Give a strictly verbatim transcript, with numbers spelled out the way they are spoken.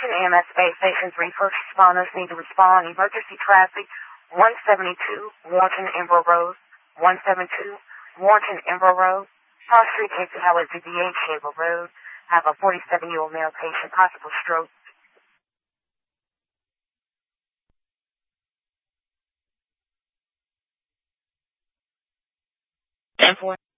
Attention A M S Space Station three, first responders need to respond. Emergency traffic, one seventy-two Warrenton Embro Road, one seventy-two Warrenton Embro Road, Cross Street, exit Highway fifty-eight, Shaver Road. Have a forty-seven-year-old male patient, possible stroke. ten four.